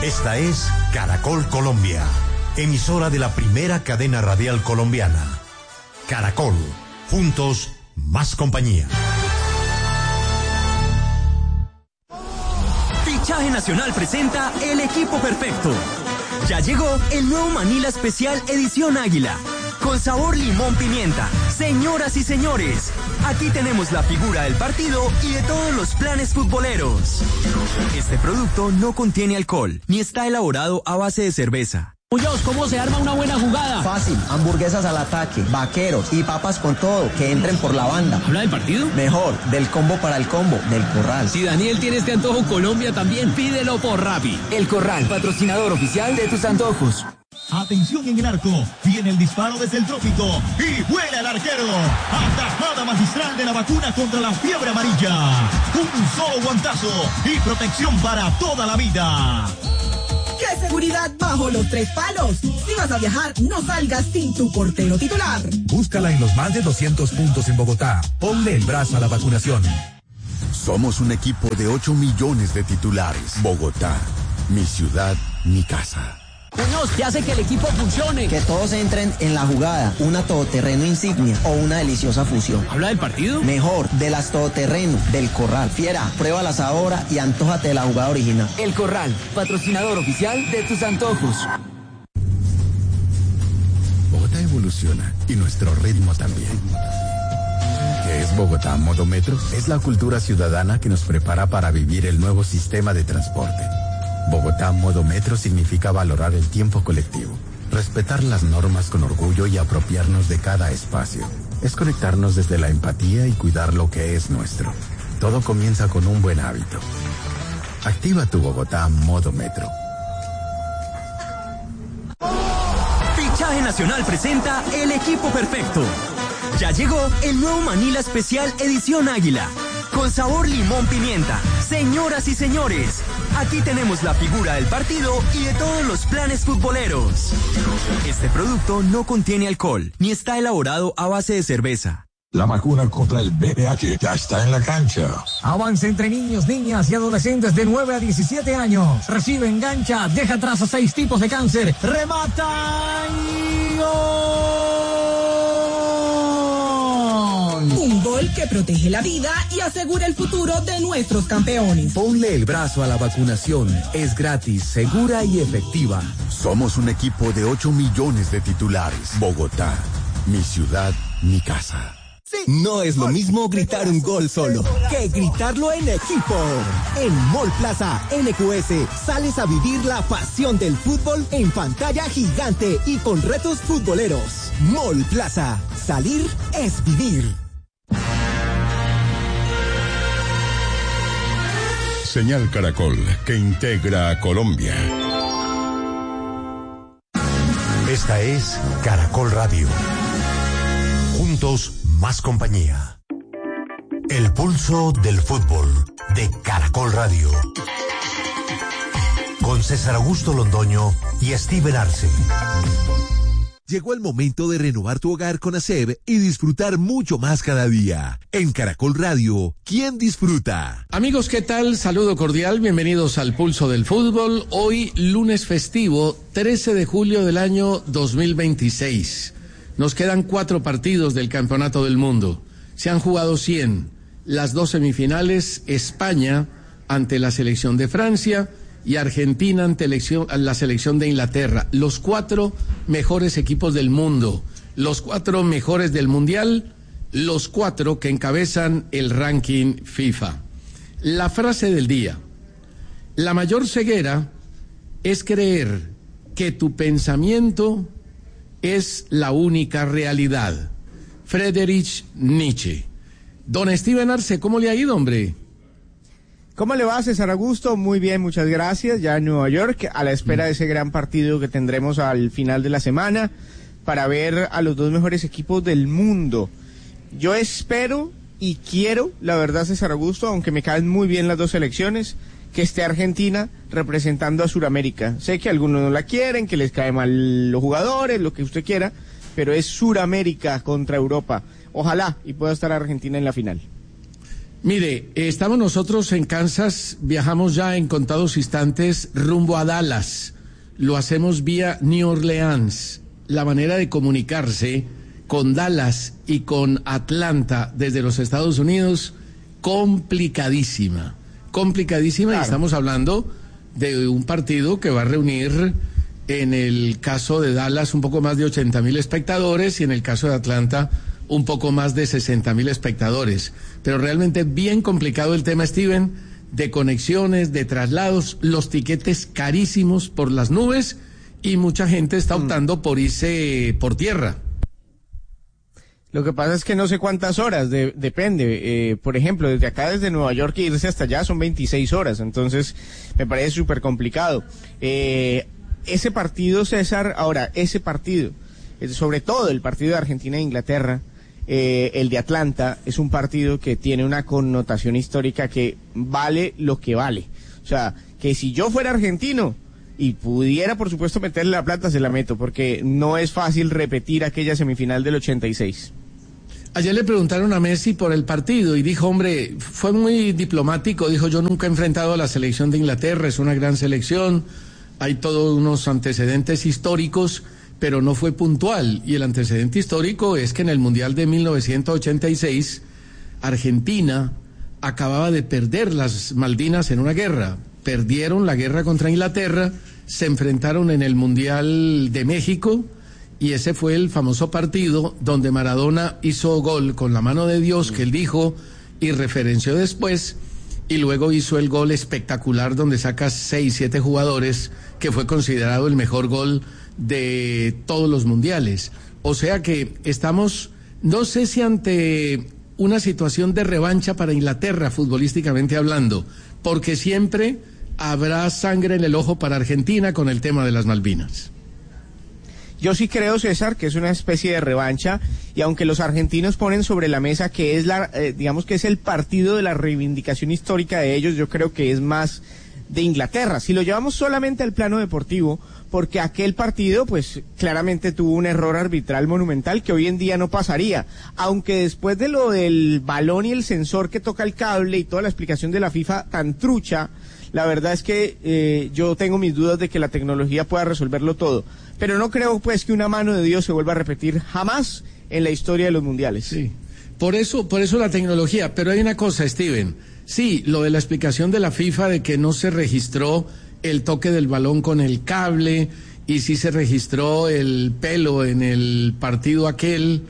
Esta es Caracol Colombia, emisora de la primera cadena radial colombiana. Caracol, juntos, más compañía. Fichaje Nacional presenta El Equipo Perfecto. Ya llegó el nuevo Manila Especial Edición Águila, con sabor limón pimienta. Señoras y señores, aquí tenemos la figura del partido y de todos los planes futboleros. Este producto no contiene alcohol, ni está elaborado a base de cerveza. Muñoz, ¿cómo se arma una buena jugada? Fácil, hamburguesas al ataque, vaqueros y papas con todo, que entren por la banda. ¿Habla del partido? Mejor, del combo para el combo, del Corral. Si Daniel tiene este antojo, Colombia también, pídelo por Rappi. El Corral, patrocinador oficial de tus antojos. Atención en el arco, viene el disparo desde el trópico y vuela el arquero. Atajada magistral de la vacuna contra la fiebre amarilla. Un solo guantazo y protección para toda la vida. ¡Qué seguridad bajo los 3 palos! Si vas a viajar, no salgas sin tu portero titular. Búscala en los más de 200 puntos en Bogotá. Ponle el brazo a la vacunación. Somos un equipo de 8 millones de titulares. Bogotá, mi ciudad, mi casa. Muñoz, ¿qué hace que el equipo funcione? Que todos entren en la jugada, una todoterreno insignia o una deliciosa fusión. ¿Habla del partido? Mejor, de las todoterreno, del Corral. Fiera, pruébalas ahora y antójate de la jugada original. El Corral, patrocinador oficial de tus antojos. Bogotá evoluciona y nuestro ritmo también. ¿Qué es Bogotá Modo Metro? Es la cultura ciudadana que nos prepara para vivir el nuevo sistema de transporte. Bogotá Modo Metro significa valorar el tiempo colectivo, respetar las normas con orgullo y apropiarnos de cada espacio. Es conectarnos desde la empatía y cuidar lo que es nuestro. Todo comienza con un buen hábito. Activa tu Bogotá Modo Metro. Fichaje Nacional presenta El Equipo Perfecto. Ya llegó el nuevo Manila Especial Edición Águila, con sabor limón pimienta. Señoras y señores, aquí tenemos la figura del partido y de todos los planes futboleros. Este producto no contiene alcohol, ni está elaborado a base de cerveza. La vacuna contra el VIH ya está en la cancha. Avance entre niños, niñas y adolescentes de 9 a 17 años. Recibe, engancha, deja atrás a 6 tipos de cáncer. ¡Remata! ¡Y gol! Un gol que protege la vida y asegura el futuro de nuestros campeones. Ponle el brazo a la vacunación. Es gratis, segura y efectiva. Somos un equipo de 8 millones de titulares. Bogotá, mi ciudad, mi casa. No es lo mismo gritar un gol solo que gritarlo en equipo. En Mall Plaza NQS sales a vivir la pasión del fútbol en pantalla gigante y con retos futboleros. Mall Plaza, salir es vivir. Señal Caracol, que integra a Colombia. Esta es Caracol Radio. Juntos, más compañía. El pulso del fútbol de Caracol Radio. Con César Augusto Londoño y Steven Arce. Llegó el momento de renovar tu hogar con ASEB y disfrutar mucho más cada día. En Caracol Radio, ¿quién disfruta? Amigos, ¿qué tal? Saludo cordial, bienvenidos al Pulso del Fútbol. Hoy, lunes festivo, 13 de julio del año 2026. Nos quedan 4 partidos del Campeonato del Mundo. Se han jugado 100. Las 2 semifinales, España ante la selección de Francia y Argentina ante la selección de Inglaterra. Los 4 mejores equipos del mundo, los 4 mejores del Mundial, los 4 que encabezan el ranking FIFA. La frase del día: la mayor ceguera es creer que tu pensamiento es la única realidad. Friedrich Nietzsche. Don Steven Arce, ¿cómo le ha ido, hombre? ¿Cómo le va, César Augusto? Muy bien, muchas gracias. Ya en Nueva York, a la espera de ese gran partido que tendremos al final de la semana para ver a los 2 mejores equipos del mundo. Yo espero y quiero, la verdad, César Augusto, aunque me caen muy bien las 2 selecciones, que esté Argentina representando a Sudamérica. Sé que algunos no la quieren, que les cae mal los jugadores, lo que usted quiera, pero es Sudamérica contra Europa. Ojalá y pueda estar Argentina en la final. Mire, estamos nosotros en Kansas, viajamos ya en contados instantes rumbo a Dallas. Lo hacemos vía New Orleans. La manera de comunicarse con Dallas y con Atlanta desde los Estados Unidos, complicadísima. Claro. Y estamos hablando de un partido que va a reunir, en el caso de Dallas, un poco más de 80,000 espectadores y en el caso de Atlanta, un poco más de 60,000 espectadores. Pero realmente bien complicado el tema, Steven, de conexiones, de traslados, los tiquetes carísimos por las nubes y mucha gente está optando por irse por tierra. Lo que pasa es que no sé cuántas horas, depende. Por ejemplo, desde acá, desde Nueva York, irse hasta allá son 26 horas, entonces me parece súper complicado. Ese partido, César, sobre todo el partido de Argentina e Inglaterra, el de Atlanta, es un partido que tiene una connotación histórica que vale lo que vale. O sea, que si yo fuera argentino y pudiera, por supuesto, meterle la plata, se la meto, porque no es fácil repetir aquella semifinal del 86. Ayer le preguntaron a Messi por el partido y dijo, hombre, fue muy diplomático, dijo, yo nunca he enfrentado a la selección de Inglaterra, es una gran selección, hay todos unos antecedentes históricos, pero no fue puntual. Y el antecedente histórico es que en el Mundial de 1986, Argentina acababa de perder las Malvinas en una guerra. Perdieron la guerra contra Inglaterra, se enfrentaron en el Mundial de México, y ese fue el famoso partido donde Maradona hizo gol con la mano de Dios, que él dijo y referenció después, y luego hizo el gol espectacular donde saca 6, 7 jugadores, que fue considerado el mejor gol de todos los mundiales. O sea que estamos, no sé si ante una situación de revancha para Inglaterra, futbolísticamente hablando, porque siempre habrá sangre en el ojo para Argentina con el tema de las Malvinas. Yo sí creo, César, que es una especie de revancha, y aunque los argentinos ponen sobre la mesa que es digamos que es el partido de la reivindicación histórica de ellos, yo creo que es más de Inglaterra. Si lo llevamos solamente al plano deportivo, porque aquel partido, pues, claramente tuvo un error arbitral monumental que hoy en día no pasaría, aunque después de lo del balón y el sensor que toca el cable y toda la explicación de la FIFA tan trucha, la verdad es que yo tengo mis dudas de que la tecnología pueda resolverlo todo. Pero no creo, pues, que una mano de Dios se vuelva a repetir jamás en la historia de los mundiales. Sí, por eso la tecnología. Pero hay una cosa, Steven. Sí, lo de la explicación de la FIFA de que no se registró el toque del balón con el cable y sí se registró el pelo en el partido aquel,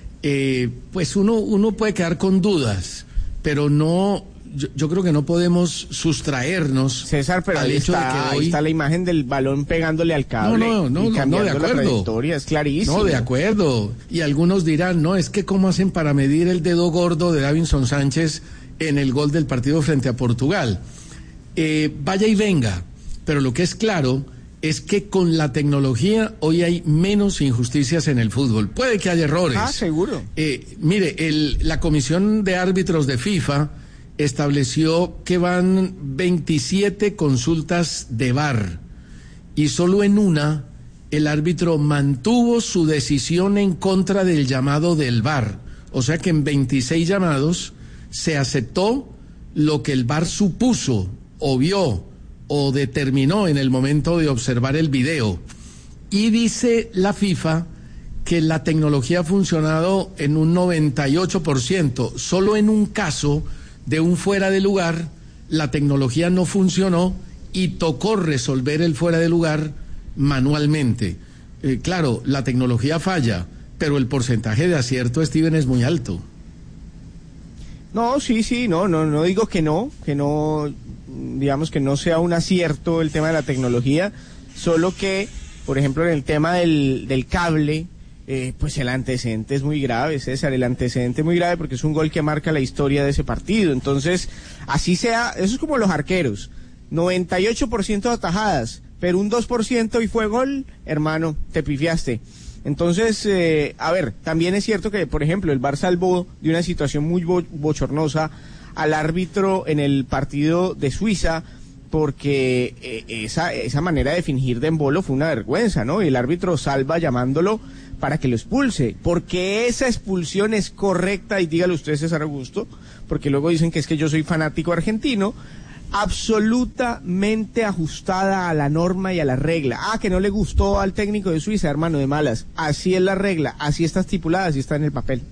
pues uno puede quedar con dudas, pero no... Yo creo que no podemos sustraernos, César, pero al hecho de que hoy está la imagen del balón pegándole al cable y cambiando de acuerdo. La trayectoria, es clarísimo. No, de acuerdo. Y algunos dirán, no, es que cómo hacen para medir el dedo gordo de Davinson Sánchez en el gol del partido frente a Portugal. Vaya y venga, pero lo que es claro es que con la tecnología hoy hay menos injusticias en el fútbol. Puede que haya errores. Seguro. Mire, la Comisión de Árbitros de FIFA estableció que van 27 consultas de VAR y solo en una el árbitro mantuvo su decisión en contra del llamado del VAR. O sea que en 26 llamados se aceptó lo que el VAR supuso o vio o determinó en el momento de observar el video. Y dice la FIFA que la tecnología ha funcionado en un 98%, solo en un caso de un fuera de lugar, la tecnología no funcionó y tocó resolver el fuera de lugar manualmente. Claro, la tecnología falla, pero el porcentaje de acierto, Steven, es muy alto. No, sí, no digo que no, digamos que no sea un acierto el tema de la tecnología, solo que, por ejemplo, en el tema del cable, pues el antecedente es muy grave, César, el antecedente es muy grave porque es un gol que marca la historia de ese partido. Entonces, así sea, eso es como los arqueros, 98% de atajadas, pero un 2% y fue gol, hermano, te pifiaste. Entonces, a ver, también es cierto que, por ejemplo, el VAR salvó de una situación muy bochornosa al árbitro en el partido de Suiza, porque esa manera de fingir de Embolo fue una vergüenza, ¿no? Y el árbitro salva llamándolo para que lo expulse, porque esa expulsión es correcta, y dígale usted, César Augusto, porque luego dicen que es que yo soy fanático argentino, absolutamente ajustada a la norma y a la regla. Que no le gustó al técnico de Suiza, hermano, de malas. Así es la regla, así está estipulada, así está en el papel.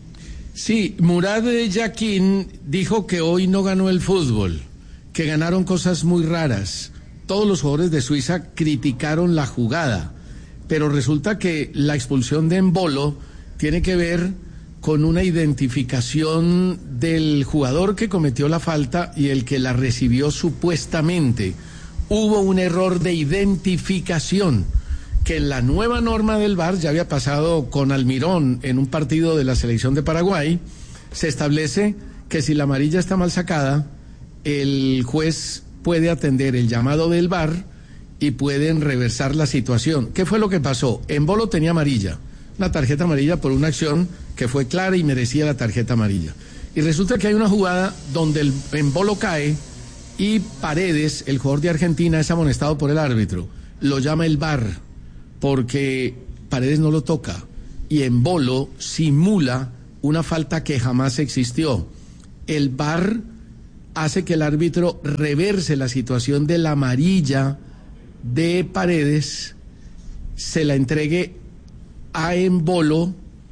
Sí, Murad Yakin dijo que hoy no ganó el fútbol, que ganaron cosas muy raras. Todos los jugadores de Suiza criticaron la jugada, pero resulta que la expulsión de Embolo tiene que ver con una identificación del jugador que cometió la falta y el que la recibió supuestamente. Hubo un error de identificación que en la nueva norma del VAR, ya había pasado con Almirón en un partido de la selección de Paraguay, se establece que si la amarilla está mal sacada, el juez puede atender el llamado del VAR y pueden reversar la situación. ¿Qué fue lo que pasó? Embolo tenía amarilla, una tarjeta amarilla por una acción que fue clara y merecía la tarjeta amarilla. Y resulta que hay una jugada donde el Embolo cae y Paredes, el jugador de Argentina, es amonestado por el árbitro. Lo llama el VAR porque Paredes no lo toca y Embolo simula una falta que jamás existió. El VAR hace que el árbitro reverse la situación de la amarilla de Paredes, se la entregue a Embolo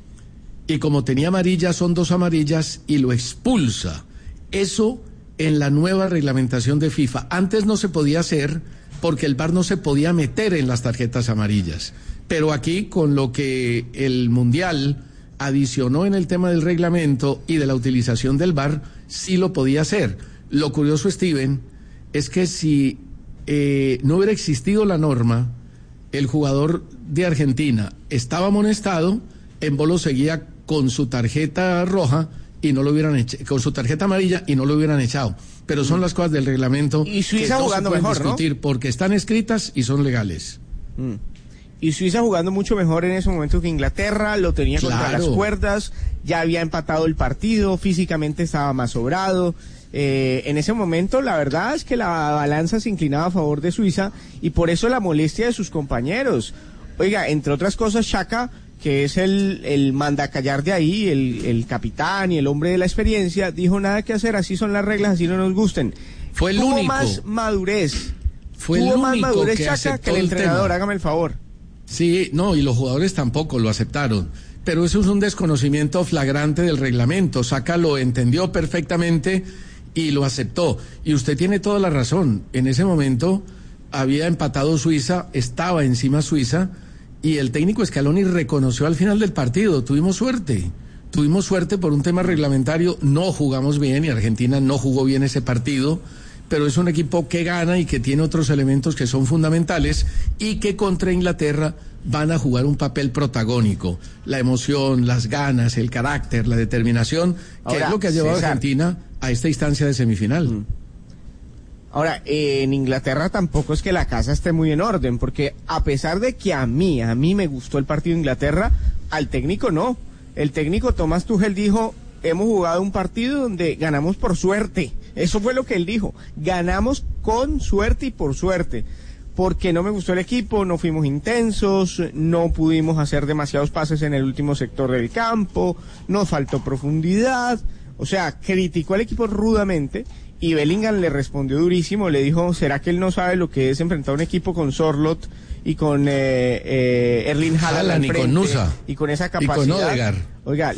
y como tenía amarilla son 2 amarillas y lo expulsa. Eso en la nueva reglamentación de FIFA. Antes no se podía hacer porque el VAR no se podía meter en las tarjetas amarillas. Pero aquí, con lo que el Mundial adicionó en el tema del reglamento y de la utilización del VAR, sí lo podía hacer. Lo curioso, Steven, es que si no hubiera existido la norma, el jugador de Argentina estaba amonestado, Embolo seguía con su tarjeta roja y no lo hubieran con su tarjeta amarilla y no lo hubieran echado. Pero son las cosas del reglamento y Suiza que no jugando se pueden mejor, discutir, ¿no? porque están escritas y son legales. Y Suiza jugando mucho mejor en ese momento que Inglaterra, lo tenía contra las cuerdas, ya había empatado el partido, físicamente estaba más sobrado. En ese momento la verdad es que la balanza se inclinaba a favor de Suiza y por eso la molestia de sus compañeros. Oiga, entre otras cosas, Xhaka, que es el mandacallar de ahí, el capitán y el hombre de la experiencia, dijo: nada que hacer, así son las reglas, así no nos gusten. Fue el único. Más madurez. Fue el único más madurez que Xhaka que el el entrenador, tema. hágame el favor. Sí, no, y los jugadores tampoco lo aceptaron. Pero eso es un desconocimiento flagrante del reglamento. Xhaka lo entendió perfectamente y lo aceptó. Y usted tiene toda la razón. En ese momento había empatado Suiza, estaba encima Suiza, y el técnico Scaloni reconoció al final del partido: tuvimos suerte por un tema reglamentario, no jugamos bien y Argentina no jugó bien ese partido, pero es un equipo que gana y que tiene otros elementos que son fundamentales y que contra Inglaterra van a jugar un papel protagónico. La emoción, las ganas, el carácter, la determinación, que es lo que ha llevado a Argentina a esta instancia de semifinal. Ahora, en Inglaterra tampoco es que la casa esté muy en orden, porque a pesar de que a mí me gustó el partido de Inglaterra, al técnico no. El técnico Thomas Tuchel dijo: hemos jugado un partido donde ganamos por suerte. Eso fue lo que él dijo: ganamos con suerte y por suerte. Porque no me gustó el equipo, no fuimos intensos, no pudimos hacer demasiados pases en el último sector del campo, nos faltó profundidad. O sea, criticó al equipo rudamente. Y Bellingham le respondió durísimo, le dijo: ¿será que él no sabe lo que es enfrentar a un equipo con Sorloth y con Erling Haaland y con Nusa y con esa capacidad? Y con Odegaard. Oiga,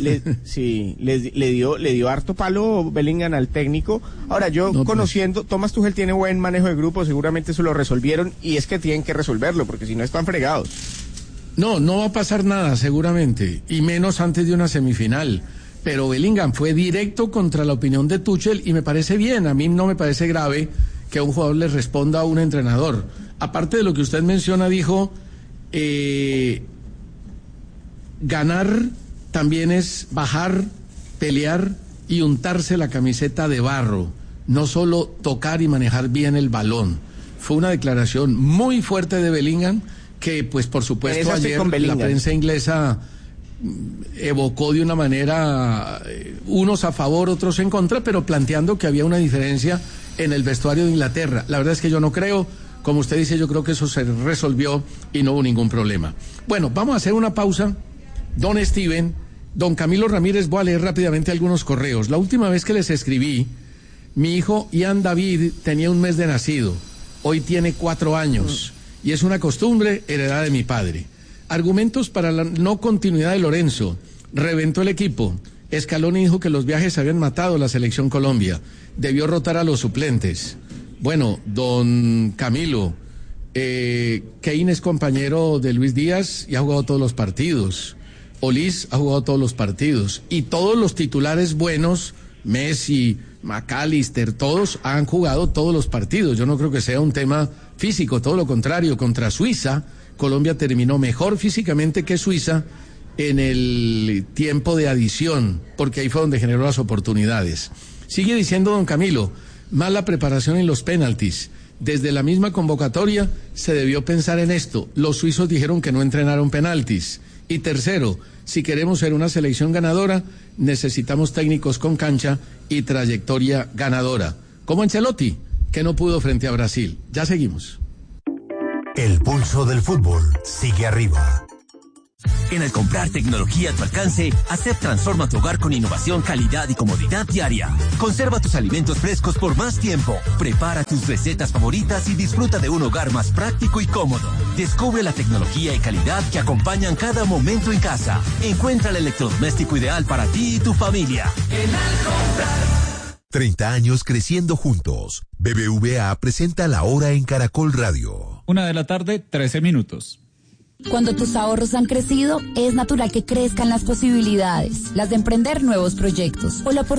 le dio harto palo Bellingham al técnico. Ahora, conociendo, Thomas Tuchel tiene buen manejo de grupo, seguramente eso lo resolvieron, y es que tienen que resolverlo, porque si no están fregados. No va a pasar nada seguramente, y menos antes de una semifinal. Pero Bellingham fue directo contra la opinión de Tuchel y me parece bien. A mí no me parece grave que un jugador le responda a un entrenador. Aparte de lo que usted menciona, dijo, ganar también es bajar, pelear y untarse la camiseta de barro, no solo tocar y manejar bien el balón. Fue una declaración muy fuerte de Bellingham que, pues, por supuesto, ayer la prensa inglesa evocó de una manera, unos a favor, otros en contra, pero planteando que había una diferencia en el vestuario de Inglaterra. La verdad es que yo no creo. Como usted dice, yo creo que eso se resolvió y no hubo ningún problema. Bueno, vamos a hacer una pausa. Don Steven, don Camilo Ramírez, voy a leer rápidamente algunos correos. La última vez que les escribí, mi hijo Ian David tenía 1 mes de nacido. Hoy tiene 4 años. Y es una costumbre heredada de mi padre. Argumentos para la no continuidad de Lorenzo. Reventó el equipo. Scaloni dijo que los viajes habían matado a la selección Colombia. Debió rotar a los suplentes. Bueno, don Camilo, Kane es compañero de Luis Díaz y ha jugado todos los partidos. Olis ha jugado todos los partidos. Y todos los titulares buenos, Messi, McAllister, todos han jugado todos los partidos. Yo no creo que sea un tema físico, todo lo contrario. Contra Suiza, Colombia terminó mejor físicamente que Suiza en el tiempo de adición, porque ahí fue donde generó las oportunidades. Sigue diciendo don Camilo, mala preparación en los penaltis. Desde la misma convocatoria se debió pensar en esto. Los suizos dijeron que no entrenaron penaltis. Y tercero, si queremos ser una selección ganadora, necesitamos técnicos con cancha y trayectoria ganadora. Como Ancelotti, que no pudo frente a Brasil. Ya seguimos. El pulso del fútbol sigue arriba. En al comprar tecnología a tu alcance, ASEP transforma tu hogar con innovación, calidad y comodidad diaria. Conserva tus alimentos frescos por más tiempo. Prepara tus recetas favoritas y disfruta de un hogar más práctico y cómodo. Descubre la tecnología y calidad que acompañan cada momento en casa. Encuentra el electrodoméstico ideal para ti y tu familia. En al comprar. 30 años creciendo juntos. BBVA presenta La Hora en Caracol Radio. 1:13 p.m. Cuando tus ahorros han crecido, es natural que crezcan las posibilidades, las de emprender nuevos proyectos o la oportunidad